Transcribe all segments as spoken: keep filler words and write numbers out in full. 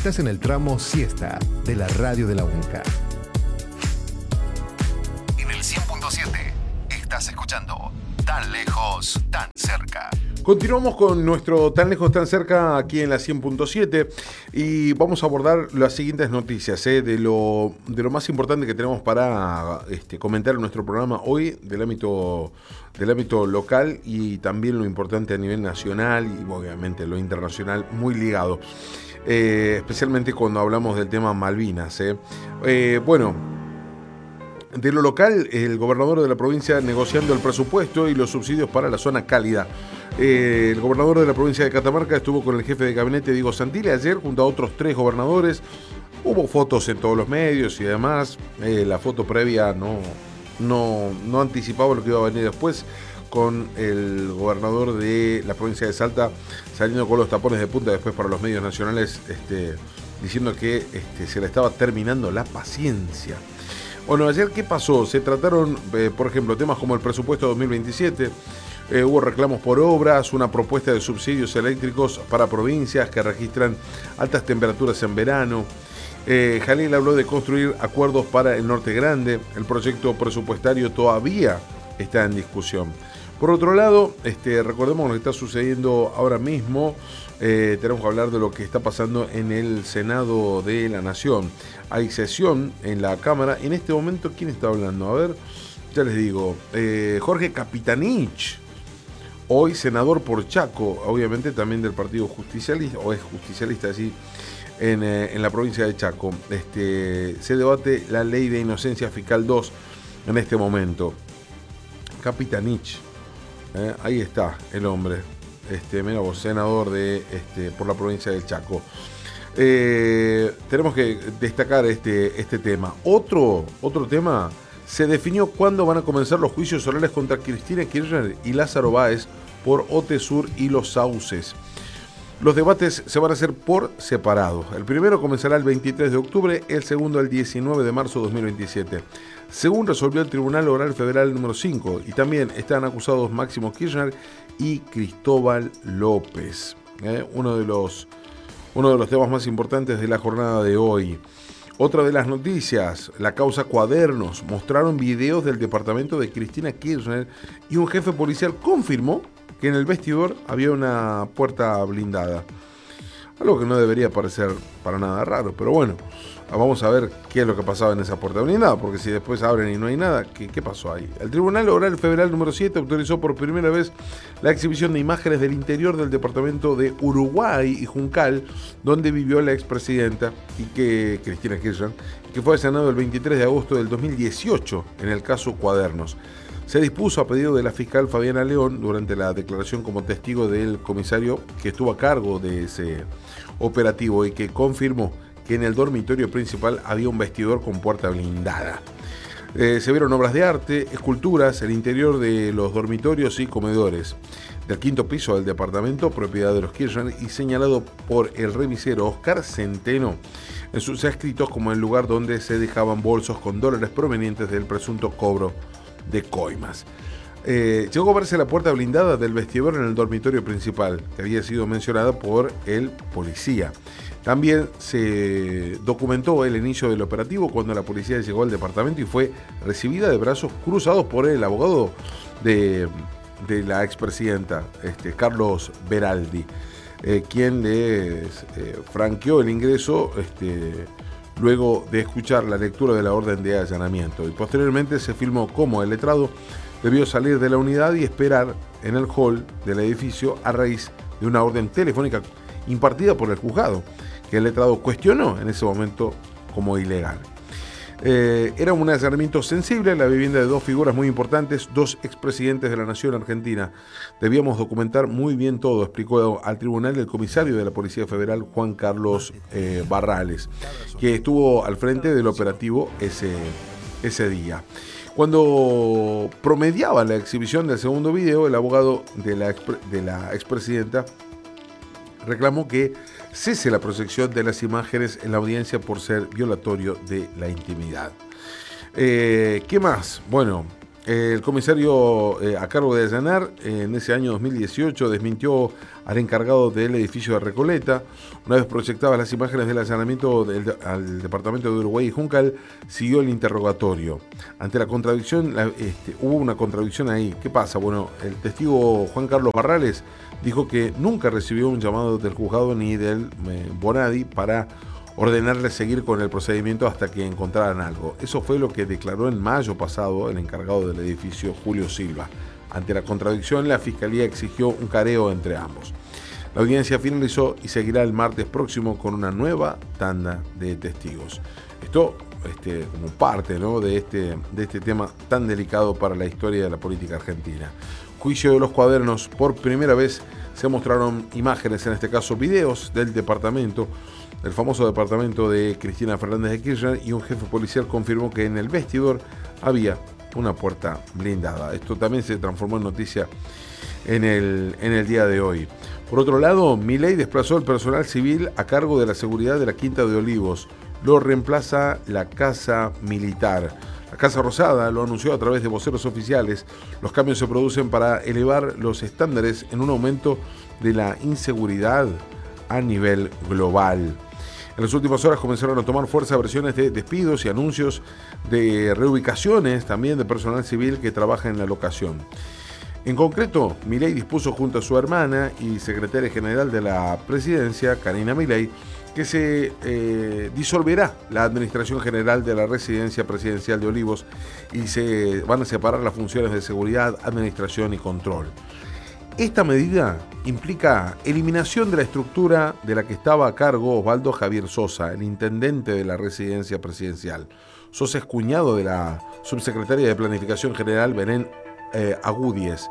Estás en el tramo siesta de la radio de la UNCA. En el cien punto siete estás escuchando Tan Lejos, Tan Cerca. Continuamos con nuestro Tan Lejos, Tan Cerca aquí en la cien punto siete y vamos a abordar las siguientes noticias ¿eh? de, lo, de lo más importante que tenemos para este, comentar en nuestro programa hoy del ámbito, del ámbito local y también lo importante a nivel nacional y obviamente lo internacional muy ligado, eh, especialmente cuando hablamos del tema Malvinas. ¿eh? Eh, bueno, de lo local, el gobernador de la provincia negociando el presupuesto y los subsidios para la zona cálida. Eh, el gobernador de la provincia de Catamarca estuvo con el jefe de gabinete Diego Santilli ayer junto a otros tres gobernadores. Hubo fotos en todos los medios y demás. Eh, la foto previa no, no, no anticipaba lo que iba a venir después, con el gobernador de la provincia de Salta saliendo con los tapones de punta después para los medios nacionales, este, diciendo que este, se le estaba terminando la paciencia. Bueno, ayer, ¿qué pasó? Se trataron, eh, por ejemplo, temas como el presupuesto dos mil veintisiete, eh, hubo reclamos por obras, una propuesta de subsidios eléctricos para provincias que registran altas temperaturas en verano. Eh, Jalil habló de construir acuerdos para el Norte Grande, el proyecto presupuestario todavía está en discusión. Por otro lado, este, recordemos lo que está sucediendo ahora mismo. Eh, tenemos que hablar de lo que está pasando en el Senado de la Nación. Hay sesión en la Cámara. En este momento, ¿quién está hablando? A ver, ya les digo. Eh, Jorge Capitanich, hoy senador por Chaco, obviamente también del Partido Justicialista, o es justicialista así, en, eh, en la provincia de Chaco. Este, se debate la ley de inocencia fiscal dos en este momento. Capitanich, eh, ahí está el hombre. Este, mira vos, senador de, este, por la provincia del Chaco. Eh, tenemos que destacar este, este tema. Otro, otro tema, se definió cuándo van a comenzar los juicios orales contra Cristina Kirchner y Lázaro Báez por OTESUR y Los Sauces. Los debates se van a hacer por separado. El primero comenzará el veintitrés de octubre, el segundo el diecinueve de marzo de dos mil veintisiete. Según resolvió el Tribunal Oral Federal número cinco, y también están acusados Máximo Kirchner y Cristóbal López. ¿eh? Uno de los, uno de los temas más importantes de la jornada de hoy. Otra de las noticias, la causa Cuadernos. Mostraron videos del departamento de Cristina Kirchner y un jefe policial confirmó que en el vestidor había una puerta blindada. Algo que no debería parecer para nada raro, pero bueno, vamos a ver qué es lo que pasaba en esa puerta blindada, porque si después abren y no hay nada, ¿qué, qué pasó ahí? El Tribunal Oral Federal número siete autorizó por primera vez la exhibición de imágenes del interior del departamento de Uruguay y Juncal, donde vivió la expresidenta y que Cristina Kirchner, que fue asesinado el veintitrés de agosto del dos mil dieciocho en el caso Cuadernos. Se dispuso a pedido de la fiscal Fabiana León durante la declaración como testigo del comisario que estuvo a cargo de ese operativo y que confirmó que en el dormitorio principal había un vestidor con puerta blindada. Eh, se vieron obras de arte, esculturas, el interior de los dormitorios y comedores del quinto piso del departamento, propiedad de los Kirchner y señalado por el revisero Oscar Centeno en sus escritos como el lugar donde se dejaban bolsos con dólares provenientes del presunto cobro de coimas. Eh, llegó a verse la puerta blindada del vestidor en el dormitorio principal, que había sido mencionada por el policía. También se documentó el inicio del operativo cuando la policía llegó al departamento y fue recibida de brazos cruzados por el abogado de, de la expresidenta, este, Carlos Beraldi, eh, quien les eh, franqueó el ingreso este, luego de escuchar la lectura de la orden de allanamiento. Y posteriormente se filmó cómo el letrado debió salir de la unidad y esperar en el hall del edificio a raíz de una orden telefónica impartida por el juzgado, que el letrado cuestionó en ese momento como ilegal. Eh, era un allanamiento sensible, la vivienda de dos figuras muy importantes, dos expresidentes de la nación argentina. Debíamos documentar muy bien todo, explicó al tribunal el comisario de la Policía Federal, Juan Carlos eh, Barrales, que estuvo al frente del operativo ese, ese día. Cuando promediaba la exhibición del segundo video, el abogado de la, expre- de la expresidenta reclamó que cese la proyección de las imágenes en la audiencia por ser violatorio de la intimidad. Eh, ¿Qué más? Bueno, El comisario eh, a cargo de allanar eh, en ese año dos mil dieciocho desmintió al encargado del edificio de Recoleta. Una vez proyectadas las imágenes del allanamiento del, al departamento de Uruguay y Juncal, siguió el interrogatorio. Ante la contradicción, la, este, hubo una contradicción ahí. ¿Qué pasa? Bueno, el testigo Juan Carlos Barrales dijo que nunca recibió un llamado del juzgado ni del eh, Bonadi para ordenarle seguir con el procedimiento hasta que encontraran algo. Eso fue lo que declaró en mayo pasado el encargado del edificio, Julio Silva. Ante la contradicción, la Fiscalía exigió un careo entre ambos. La audiencia finalizó y seguirá el martes próximo con una nueva tanda de testigos. Esto este, como parte, ¿no?, de, este, de este tema tan delicado para la historia de la política argentina. Juicio de los cuadernos. Por primera vez se mostraron imágenes, en este caso videos, del departamento, el famoso departamento de Cristina Fernández de Kirchner, y un jefe policial confirmó que en el vestidor había una puerta blindada. Esto también se transformó en noticia en el, en el día de hoy. Por otro lado, Milei desplazó el personal civil a cargo de la seguridad de la Quinta de Olivos. Lo reemplaza la Casa Militar. La Casa Rosada lo anunció a través de voceros oficiales. Los cambios se producen para elevar los estándares en un aumento de la inseguridad a nivel global. En las últimas horas comenzaron a tomar fuerza versiones de despidos y anuncios de reubicaciones también de personal civil que trabaja en la locación. En concreto, Milei dispuso junto a su hermana y secretaria general de la presidencia, Karina Milei, que se eh, disolverá la administración general de la residencia presidencial de Olivos y se van a separar las funciones de seguridad, administración y control. Esta medida implica eliminación de la estructura de la que estaba a cargo Osvaldo Javier Sosa, el intendente de la residencia presidencial. Sosa es cuñado de la subsecretaria de Planificación General, Belén eh, Agúdiez,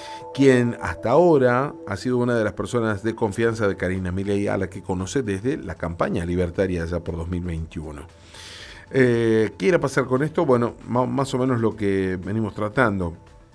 quien hasta ahora ha sido una de las personas de confianza de Karina Milei, a la que conoce desde la campaña libertaria ya por dos mil veintiuno. Eh, ¿Qué irá a pasar con esto? Bueno, más o menos lo que venimos tratando.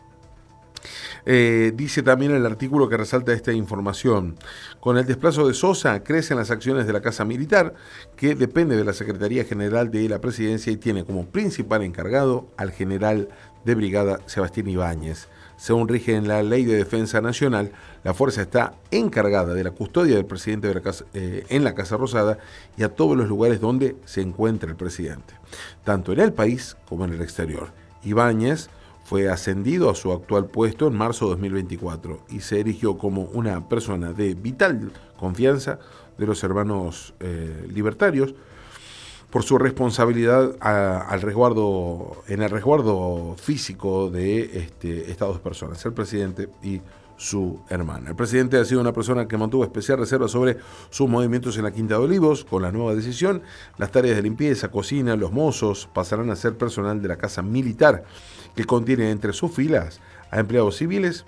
Eh, dice también el artículo que resalta esta información: con el desplazo de Sosa crecen las acciones de la Casa Militar, que depende de la Secretaría General de la Presidencia y tiene como principal encargado al general de brigada Sebastián Ibáñez. Según rige en la Ley de Defensa Nacional, la fuerza está encargada de la custodia del presidente de la casa, eh, en la Casa Rosada y a todos los lugares donde se encuentra el presidente, tanto en el país como en el exterior. Ibáñez fue ascendido a su actual puesto en marzo de dos mil veinticuatro y se erigió como una persona de vital confianza de los hermanos eh, libertarios por su responsabilidad a, al resguardo, en el resguardo físico de este, estas dos personas, el presidente y su hermana. El presidente ha sido una persona que mantuvo especial reserva sobre sus movimientos en la Quinta de Olivos. Con la nueva decisión, las tareas de limpieza, cocina, los mozos pasarán a ser personal de la Casa Militar, que contiene entre sus filas a empleados civiles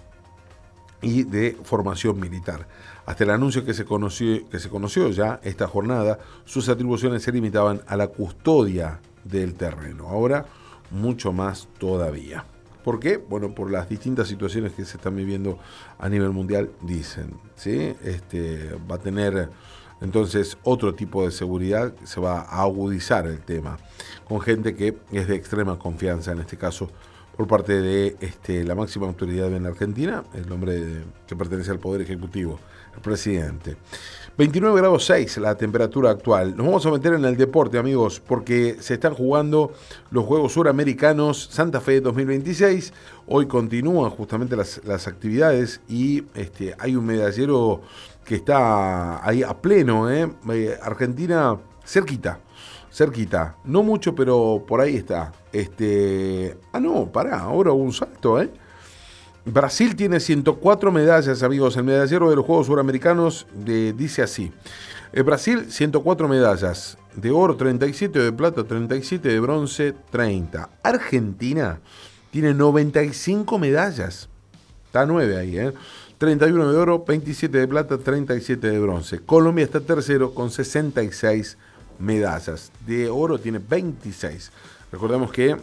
y de formación militar. Hasta el anuncio que se conoció, que se conoció ya esta jornada, sus atribuciones se limitaban a la custodia del terreno. Ahora, mucho más todavía. ¿Por qué? Bueno, por las distintas situaciones que se están viviendo a nivel mundial, dicen, ¿sí? Este, va a tener entonces otro tipo de seguridad, se va a agudizar el tema, con gente que es de extrema confianza, en este caso, por parte de este, la máxima autoridad en la Argentina, el hombre de, que pertenece al Poder Ejecutivo, el presidente. veintinueve grados seis la temperatura actual. Nos vamos a meter en el deporte, amigos, porque se están jugando los Juegos Suramericanos Santa Fe dos mil veintiséis. Hoy continúan justamente las, las actividades y este, hay un medallero que está ahí a pleno, ¿eh? Argentina cerquita. Cerquita, no mucho, pero por ahí está. Este, ah, no, pará, ahora hubo un salto, ¿eh? Brasil tiene ciento cuatro medallas, amigos. El medallero de los Juegos Suramericanos de, dice así. El Brasil, ciento cuatro medallas. De oro, treinta y siete, de plata, treinta y siete, de bronce, treinta. Argentina tiene noventa y cinco medallas. Está nueve ahí, ¿eh? treinta y uno de oro, veintisiete de plata, treinta y siete de bronce. Colombia está tercero con sesenta y seis medallas. De oro tiene veintiséis. Recordemos que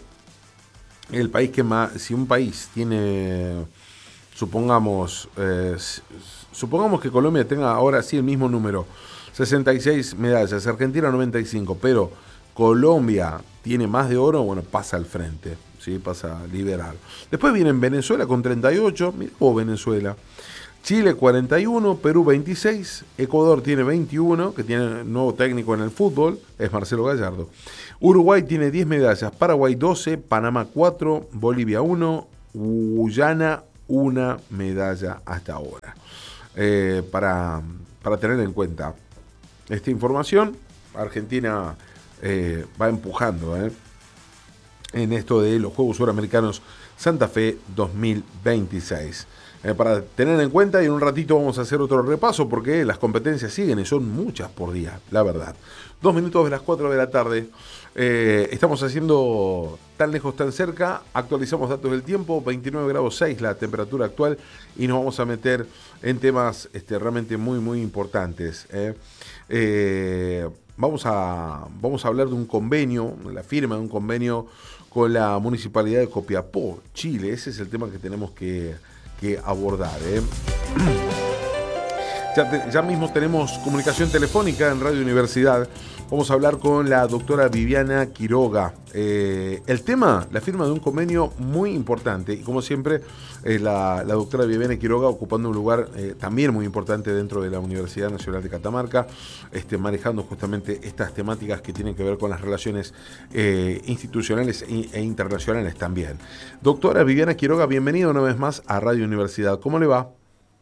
el país que más, si un país tiene, supongamos, eh, supongamos que Colombia tenga ahora sí el mismo número, sesenta y seis medallas, Argentina noventa y cinco, pero Colombia tiene más de oro, bueno, pasa al frente. ¿sí? Pasa a liderar. Después viene Venezuela con treinta y ocho, mirá vos Venezuela. Chile cuarenta y uno, Perú veintiséis, Ecuador tiene veintiuno, que tiene nuevo técnico en el fútbol, es Marcelo Gallardo. Uruguay tiene diez medallas, Paraguay doce, Panamá cuatro, Bolivia uno, Guyana una medalla hasta ahora. Eh, para, para tener en cuenta esta información, Argentina eh, va empujando eh, en esto de los Juegos Suramericanos Santa Fe dos mil veintiséis. Eh, para tener en cuenta, y en un ratito vamos a hacer otro repaso porque las competencias siguen y son muchas por día, la verdad. Dos minutos de las cuatro de la tarde. Eh, estamos haciendo Tan Lejos, Tan Cerca. Actualizamos datos del tiempo, veintinueve grados seis la temperatura actual, y nos vamos a meter en temas este, realmente muy, muy importantes. Eh. Eh, vamos, a, vamos a hablar de un convenio, la firma de un convenio con la Municipalidad de Copiapó, Chile. Ese es el tema que tenemos que, que abordar. Eh. Ya, te, ya mismo tenemos comunicación telefónica en Radio Universidad. Vamos a hablar con la doctora Viviana Quiroga. Eh, el tema, la firma de un convenio muy importante. Y como siempre, eh, la, la doctora Viviana Quiroga ocupando un lugar eh, también muy importante dentro de la Universidad Nacional de Catamarca, este, manejando justamente estas temáticas que tienen que ver con las relaciones eh, institucionales e, e internacionales también. Doctora Viviana Quiroga, bienvenida una vez más a Radio Universidad. ¿Cómo le va?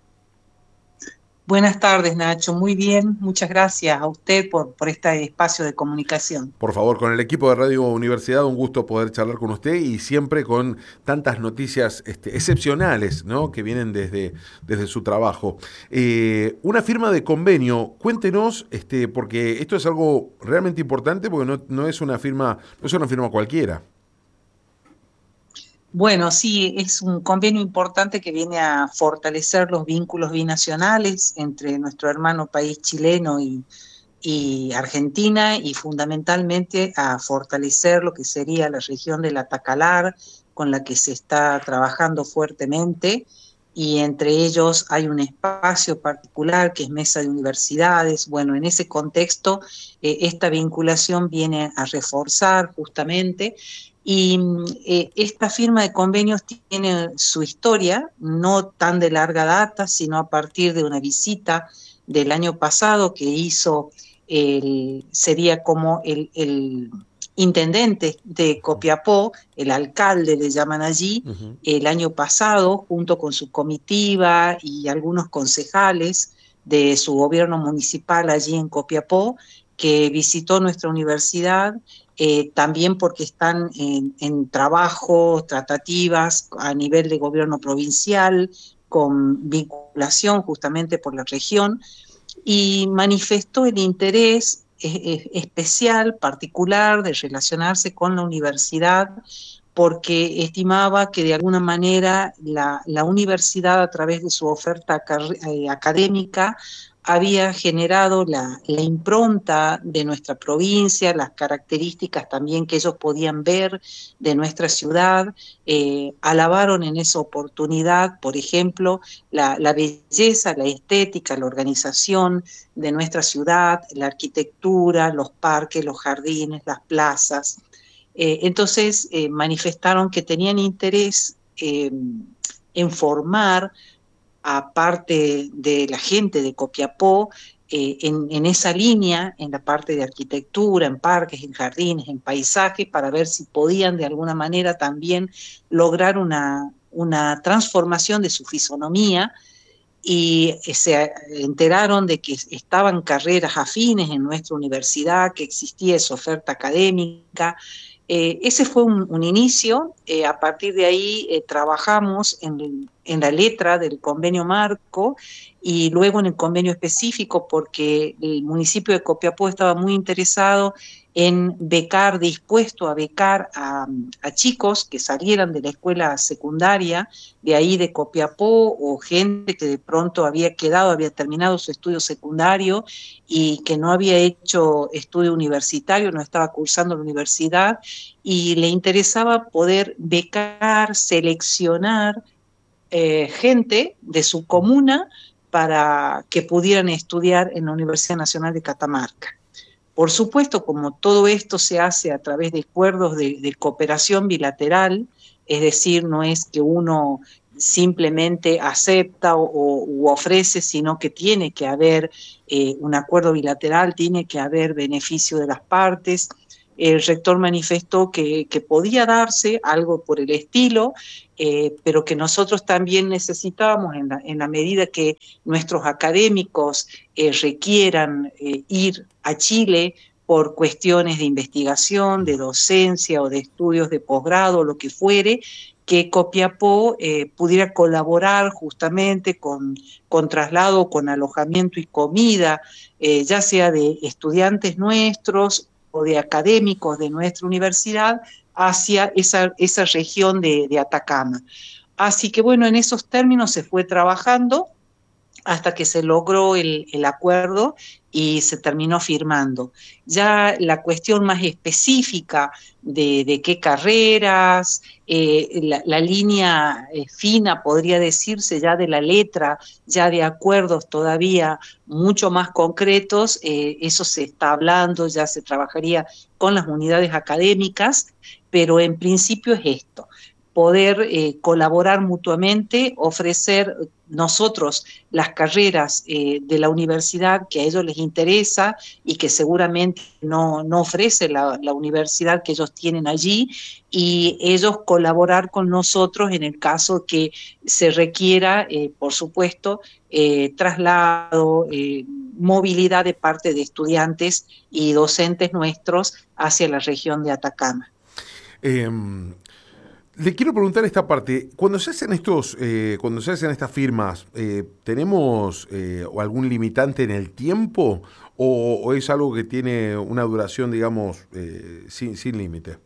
Buenas tardes, Nacho. Muy bien. Muchas gracias a usted por, por este espacio de comunicación. Por favor, con el equipo de Radio Universidad, un gusto poder charlar con usted y siempre con tantas noticias este, excepcionales, ¿no?, que vienen desde, desde su trabajo. Eh, una firma de convenio, cuéntenos, este, porque esto es algo realmente importante porque no, no es una firma, no es una firma cualquiera. Bueno, sí, es un convenio importante que viene a fortalecer los vínculos binacionales entre nuestro hermano país chileno y, y Argentina, y fundamentalmente a fortalecer lo que sería la región del Atacalar, con la que se está trabajando fuertemente, y entre ellos hay un espacio particular que es Mesa de Universidades. Bueno, en ese contexto, eh, esta vinculación viene a reforzar justamente. Y eh, esta firma de convenios tiene su historia, no tan de larga data, sino a partir de una visita del año pasado que hizo, el, sería como el, el intendente de Copiapó, el alcalde le llaman allí, uh-huh. el año pasado, junto con su comitiva y algunos concejales de su gobierno municipal allí en Copiapó, que visitó nuestra universidad. Eh, también porque están en, en trabajo, tratativas a nivel de gobierno provincial, con vinculación justamente por la región, y manifestó el interés eh, especial, particular, de relacionarse con la universidad, porque estimaba que de alguna manera la, la universidad, a través de su oferta eh, académica, había generado la, la impronta de nuestra provincia, las características también que ellos podían ver de nuestra ciudad. Eh, alabaron en esa oportunidad, por ejemplo, la, la belleza, la estética, la organización de nuestra ciudad, la arquitectura, los parques, los jardines, las plazas. Eh, entonces eh, manifestaron que tenían interés eh, en formar a parte de la gente de Copiapó, eh, en, en esa línea, en la parte de arquitectura, en parques, en jardines, en paisajes, para ver si podían de alguna manera también lograr una, una transformación de su fisonomía, y se enteraron de que estaban carreras afines en nuestra universidad, que existía esa oferta académica. Eh, ese fue un, un inicio. Eh, a partir de ahí eh, trabajamos en, en la letra del convenio marco y luego en el convenio específico, porque el municipio de Copiapó estaba muy interesado en becar, dispuesto a becar a, a chicos que salieran de la escuela secundaria de ahí de Copiapó, o gente que de pronto había quedado, había terminado su estudio secundario y que no había hecho estudio universitario, no estaba cursando la universidad, y le interesaba poder becar, seleccionar eh, gente de su comuna para que pudieran estudiar en la Universidad Nacional de Catamarca. Por supuesto, como todo esto se hace a través de acuerdos de, de cooperación bilateral, es decir, no es que uno simplemente acepta o, o ofrece, sino que tiene que haber eh, un acuerdo bilateral, tiene que haber beneficio de las partes. El rector manifestó que, que podía darse algo por el estilo, eh, pero que nosotros también necesitábamos, en la, en la medida que nuestros académicos eh, requieran eh, ir a Chile por cuestiones de investigación, de docencia o de estudios de posgrado, lo que fuere, que Copiapó eh, pudiera colaborar justamente con, con traslado, con alojamiento y comida, eh, ya sea de estudiantes nuestros o de académicos de nuestra universidad hacia esa, esa región de, de Atacama. Así que bueno, en esos términos se fue trabajando hasta que se logró el, el acuerdo y se terminó firmando. Ya la cuestión más específica de, de qué carreras, eh, la, la línea eh, fina, podría decirse, ya de la letra, ya de acuerdos todavía mucho más concretos, eh, eso se está hablando, ya se trabajaría con las unidades académicas, pero en principio es esto: poder eh, colaborar mutuamente, ofrecer nosotros las carreras eh, de la universidad que a ellos les interesa y que seguramente no, no ofrece la, la universidad que ellos tienen allí, y ellos colaborar con nosotros en el caso que se requiera, eh, por supuesto, eh, traslado, eh, movilidad de parte de estudiantes y docentes nuestros hacia la región de Atacama. Eh, Le quiero preguntar esta parte. Cuando se hacen estos, eh, cuando se hacen estas firmas, eh, ¿tenemos eh, o algún limitante en el tiempo o, o es algo que tiene una duración, digamos, eh, sin, sin límite?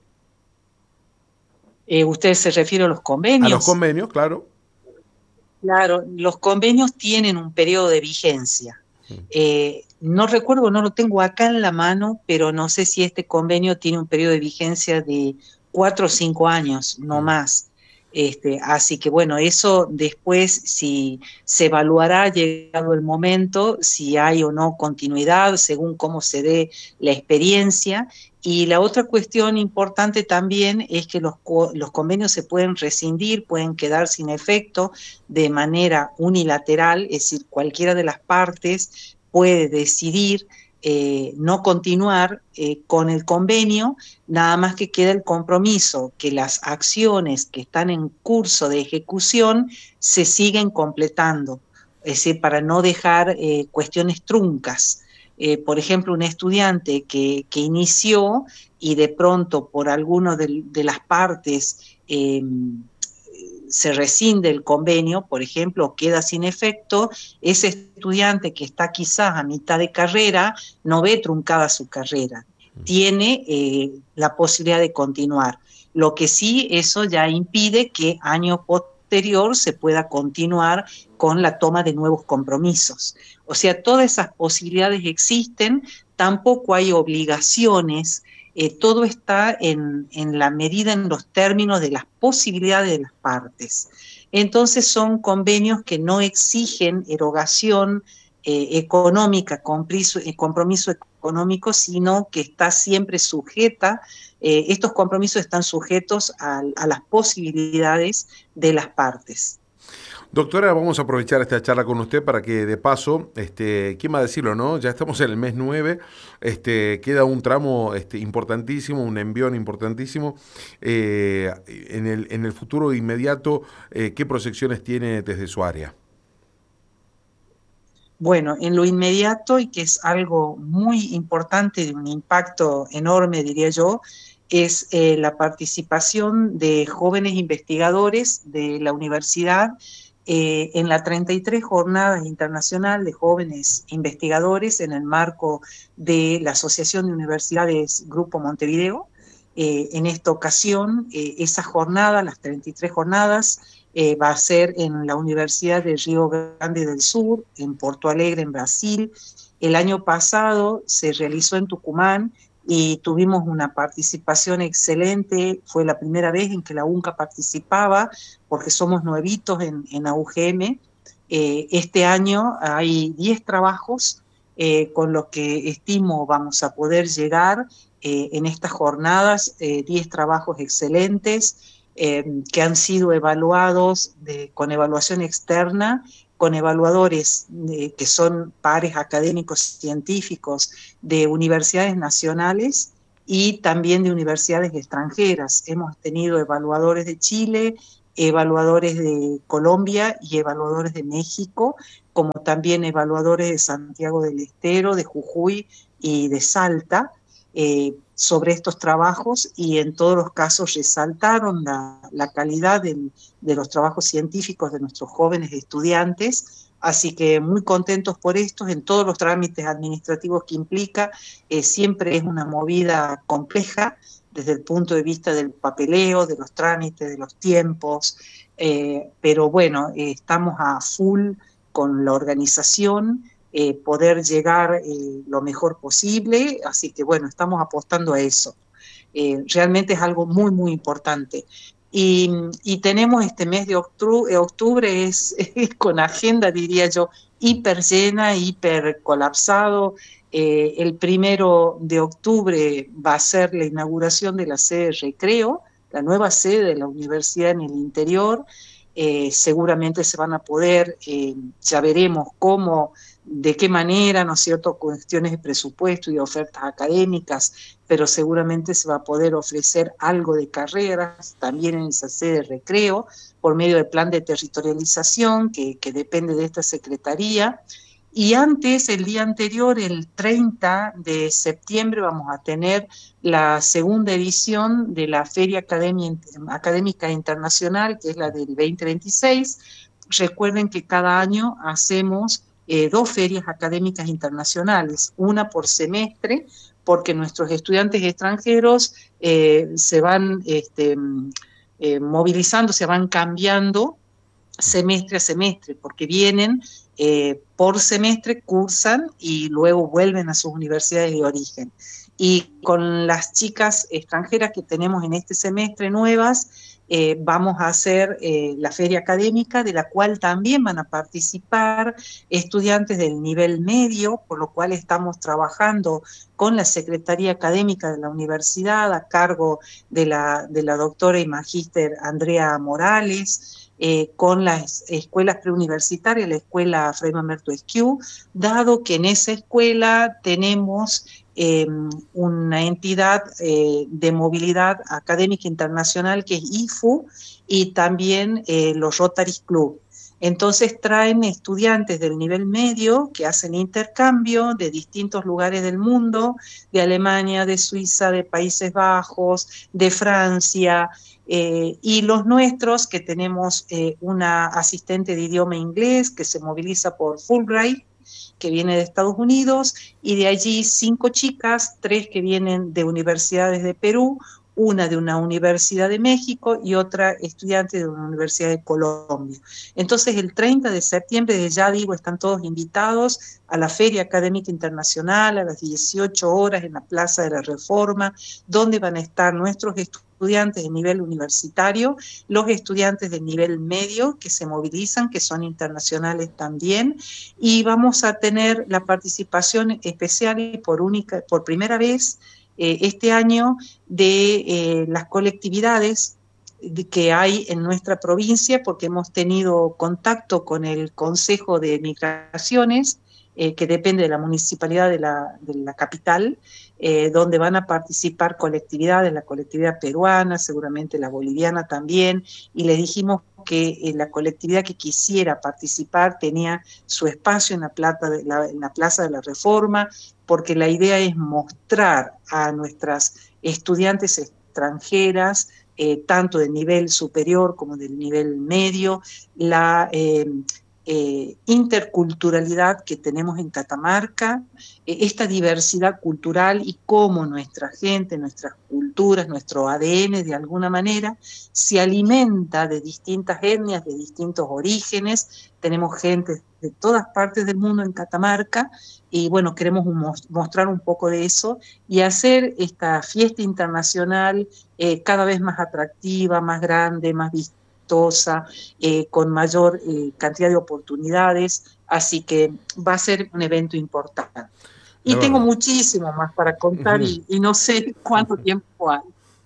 Eh, ¿Usted se refiere a los convenios? A los convenios, claro. Claro, los convenios tienen un periodo de vigencia. Eh, no recuerdo, no lo tengo acá en la mano, pero no sé si este convenio tiene un periodo de vigencia de cuatro o cinco años, no más. Este, así que bueno, eso después si se evaluará llegado el momento, si hay o no continuidad, según cómo se dé la experiencia. Y la otra cuestión importante también es que los, los convenios se pueden rescindir, pueden quedar sin efecto de manera unilateral, es decir, cualquiera de las partes puede decidir Eh, no continuar eh, con el convenio, nada más que queda el compromiso que las acciones que están en curso de ejecución se siguen completando, es decir, para no dejar eh, cuestiones truncas. Eh, por ejemplo, un estudiante que, que inició y de pronto por alguno de, de las partes eh, se rescinde el convenio, por ejemplo, queda sin efecto, ese estudiante que está quizás a mitad de carrera no ve truncada su carrera, tiene eh, la posibilidad de continuar. Lo que sí, eso ya impide que año posterior se pueda continuar con la toma de nuevos compromisos. O sea, todas esas posibilidades existen, tampoco hay obligaciones. Eh, todo está en, en la medida, en los términos de las posibilidades de las partes. Entonces son convenios que no exigen erogación eh, económica, compromiso, eh, compromiso económico, sino que está siempre sujeta, eh, estos compromisos están sujetos a, a las posibilidades de las partes. Doctora, vamos a aprovechar esta charla con usted para que de paso, este, ¿quién va a decirlo, no? Ya estamos en el mes nueve, este, queda un tramo este, importantísimo, un envión importantísimo. Eh, en, el, en el futuro inmediato, eh, ¿qué proyecciones tiene desde su área? Bueno, en lo inmediato, y que es algo muy importante, de un impacto enorme, diría yo, es eh, la participación de jóvenes investigadores de la universidad Eh, en la treinta y tres Jornadas Internacional de Jóvenes Investigadores en el marco de la Asociación de Universidades Grupo Montevideo. Eh, en esta ocasión, eh, esa jornada, las treinta y tres jornadas, eh, va a ser en la Universidad de Río Grande del Sur, en Porto Alegre, en Brasil. El año pasado se realizó en Tucumán y tuvimos una participación excelente. Fue la primera vez en que la UNCA participaba, porque somos nuevitos en, en A U G M. Eh, este año hay diez trabajos eh, con lo que estimo vamos a poder llegar eh, en estas jornadas, eh, diez trabajos excelentes eh, que han sido evaluados de, con evaluación externa, con evaluadores eh, que son pares académicos científicos de universidades nacionales y también de universidades extranjeras. Hemos tenido evaluadores de Chile, evaluadores de Colombia y evaluadores de México, como también evaluadores de Santiago del Estero, de Jujuy y de Salta, eh, sobre estos trabajos, y en todos los casos resaltaron la, la calidad del, de los trabajos científicos de nuestros jóvenes estudiantes. Así que muy contentos por esto, en todos los trámites administrativos que implica. Eh, siempre es una movida compleja desde el punto de vista del papeleo, de los trámites, de los tiempos, eh, pero bueno, eh, estamos a full con la organización, eh, poder llegar eh, lo mejor posible, así que bueno, estamos apostando a eso. Eh, realmente es algo muy, muy importante. Y, y tenemos este mes de octubre, octubre es, es con agenda, diría yo, hiper llena, hiper colapsado. Eh, el primero de octubre va a ser la inauguración de la sede Recreo, la nueva sede de la universidad en el interior. Eh, seguramente se van a poder, eh, ya veremos cómo, de qué manera, ¿no es cierto?, cuestiones de presupuesto y de ofertas académicas, pero seguramente se va a poder ofrecer algo de carreras también en esa sede de Recreo, por medio del plan de territorialización que, que depende de esta secretaría. Y antes, el día anterior, el treinta de septiembre, vamos a tener la segunda edición de la Feria Académica Internacional, que es la del veinte veintiséis. Recuerden que cada año hacemos eh, dos ferias académicas internacionales, una por semestre, porque nuestros estudiantes extranjeros eh, se van este, eh, movilizando, se van cambiando semestre a semestre, porque vienen eh, por semestre, cursan y luego vuelven a sus universidades de origen. Y con las chicas extranjeras que tenemos en este semestre nuevas, eh, vamos a hacer eh, la feria académica, de la cual también van a participar estudiantes del nivel medio, por lo cual estamos trabajando con la Secretaría Académica de la Universidad a cargo de la, de la doctora y magíster Andrea Morales, Eh, con las escuelas preuniversitarias, la escuela Fray Mamerto Esquiú, dado que en esa escuela tenemos eh, una entidad eh, de movilidad académica internacional que es I F U, y también eh, los Rotary Club. Entonces traen estudiantes del nivel medio que hacen intercambio de distintos lugares del mundo, de Alemania, de Suiza, de Países Bajos, de Francia, eh, y los nuestros, que tenemos eh, una asistente de idioma inglés que se moviliza por Fulbright, que viene de Estados Unidos, y de allí cinco chicas, tres que vienen de universidades de Perú, una de una universidad de México y otra estudiante de una universidad de Colombia. Entonces el treinta de septiembre, ya digo, están todos invitados a la Feria Académica Internacional a las dieciocho horas en la Plaza de la Reforma, donde van a estar nuestros estudiantes de nivel universitario, los estudiantes de nivel medio que se movilizan, que son internacionales también, y vamos a tener la participación especial y por, única, por primera vez Eh, este año de eh, las colectividades de, que hay en nuestra provincia, porque hemos tenido contacto con el Consejo de Migraciones, eh, que depende de la municipalidad de la, de la capital, eh, donde van a participar colectividades, la colectividad peruana, seguramente la boliviana también, y les dijimos que eh, la colectividad que quisiera participar tenía su espacio en la, plata de la, en la Plaza de la Reforma, porque la idea es mostrar a nuestras estudiantes extranjeras, eh, tanto de nivel superior como del nivel medio, la eh, eh, interculturalidad que tenemos en Catamarca, eh, esta diversidad cultural y cómo nuestra gente, nuestras culturas, nuestro A D N de alguna manera se alimenta de distintas etnias, de distintos orígenes. Tenemos gente de todas partes del mundo en Catamarca y bueno, queremos mostrar un poco de eso y hacer esta fiesta internacional eh, cada vez más atractiva, más grande, más vistosa, exitosa, eh, con mayor eh, cantidad de oportunidades, así que va a ser un evento importante. Y tengo muchísimo más para contar uh-huh. y, y no sé cuánto tiempo hay.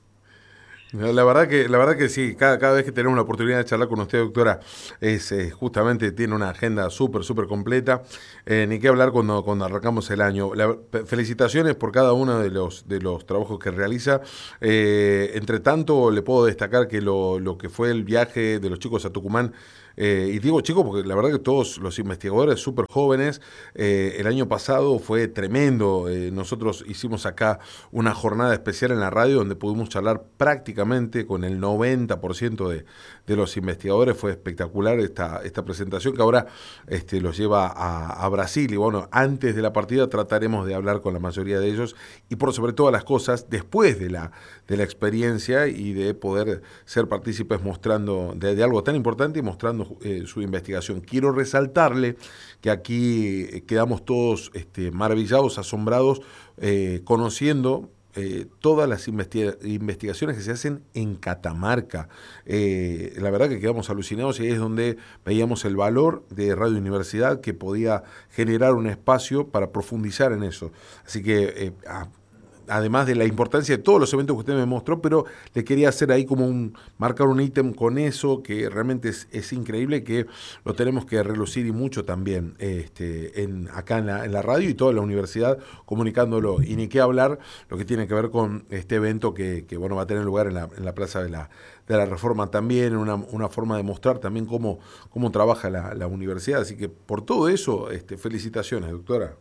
La verdad que, la verdad que sí, cada, cada vez que tenemos la oportunidad de charlar con usted, doctora, es eh, justamente tiene una agenda súper, súper completa. Eh, ni qué hablar cuando, cuando arrancamos el año. La, felicitaciones por cada uno de los, de los trabajos que realiza. Eh, entre tanto, le puedo destacar que lo, lo que fue el viaje de los chicos a Tucumán, Eh, y digo chicos porque la verdad que todos los investigadores súper jóvenes, eh, el año pasado fue tremendo. Eh, nosotros hicimos acá una jornada especial en la radio donde pudimos charlar prácticamente con el noventa por ciento de, de los investigadores. Fue espectacular esta, esta presentación que ahora este, los lleva a, a Brasil. Y bueno, antes de la partida trataremos de hablar con la mayoría de ellos y por sobre todas las cosas, después de la, de la experiencia y de poder ser partícipes mostrando de, de algo tan importante y mostrando Eh, su investigación. Quiero resaltarle que aquí quedamos todos este, maravillados, asombrados, eh, conociendo eh, todas las investiga- investigaciones que se hacen en Catamarca. Eh, la verdad que quedamos alucinados y ahí es donde veíamos el valor de Radio Universidad, que podía generar un espacio para profundizar en eso. Así que eh, ah, además de la importancia de todos los eventos que usted me mostró, pero le quería hacer ahí como un, marcar un ítem con eso, que realmente es, es increíble, que lo tenemos que relucir y mucho también este, en, acá en la, en la radio y toda la universidad comunicándolo. Y ni qué hablar lo que tiene que ver con este evento que, que bueno, va a tener lugar en la, en la Plaza de la, de la Reforma también, una, una forma de mostrar también cómo, cómo trabaja la, la universidad. Así que por todo eso, este, felicitaciones, doctora.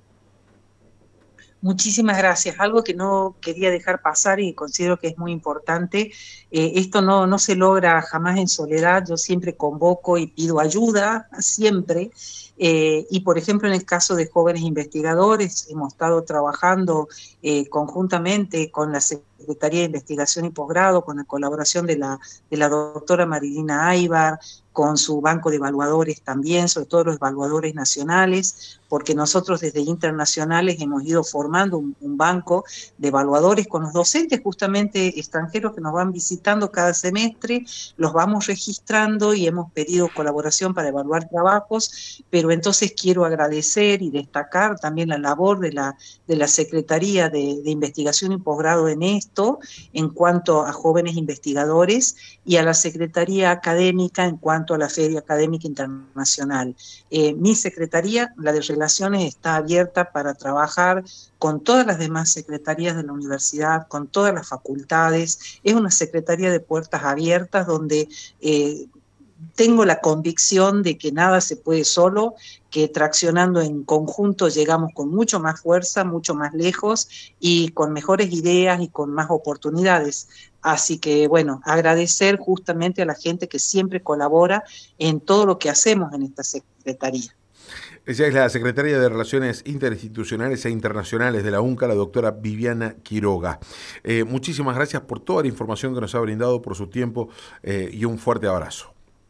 Muchísimas gracias. Algo que no quería dejar pasar y considero que es muy importante, eh, esto no, no se logra jamás en soledad. Yo siempre convoco y pido ayuda, siempre, eh, y por ejemplo en el caso de jóvenes investigadores hemos estado trabajando eh, conjuntamente con la Secretaría de Investigación y Posgrado, con la colaboración de la, de la doctora Marilina Aybar, con su banco de evaluadores también, sobre todo los evaluadores nacionales, porque nosotros desde internacionales hemos ido formando un, un banco de evaluadores con los docentes justamente extranjeros que nos van visitando cada semestre, los vamos registrando y hemos pedido colaboración para evaluar trabajos, pero entonces quiero agradecer y destacar también la labor de la, de la Secretaría de, de Investigación y Posgrado en esto, en cuanto a jóvenes investigadores, y a la Secretaría Académica en cuanto a la Feria Académica Internacional. Eh, mi secretaría, la de Relaciones, está abierta para trabajar con todas las demás secretarías de la universidad, con todas las facultades. Es una secretaría de puertas abiertas donde eh, tengo la convicción de que nada se puede solo, que traccionando en conjunto llegamos con mucho más fuerza, mucho más lejos y con mejores ideas y con más oportunidades. Así que, bueno, agradecer justamente a la gente que siempre colabora en todo lo que hacemos en esta secretaría. Ella es la secretaria de Relaciones Interinstitucionales e Internacionales de la UNCA, la doctora Viviana Quiroga. Eh, muchísimas gracias por toda la información que nos ha brindado, por su tiempo eh, y un fuerte abrazo.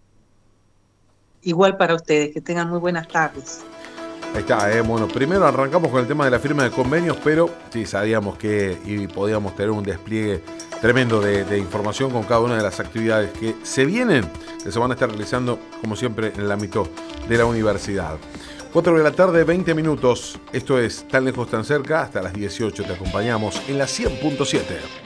Igual para ustedes, que tengan muy buenas tardes. Ahí está, eh. Bueno, primero arrancamos con el tema de la firma de convenios, pero sí sabíamos que y podíamos tener un despliegue tremendo de, de información con cada una de las actividades que se vienen, que se van a estar realizando, como siempre, en el ámbito de la universidad. cuatro de la tarde, veinte minutos. Esto es Tan Lejos, Tan Cerca. Hasta las dieciocho te acompañamos en la cien punto siete.